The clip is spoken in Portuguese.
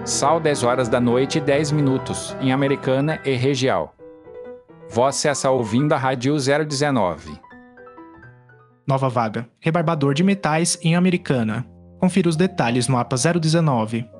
Sal 10 horas da noite e 10 minutos, em Americana e região. Você está ouvindo a Rádio 019. Nova vaga. Rebarbador de metais em Americana. Confira os detalhes no APA 019.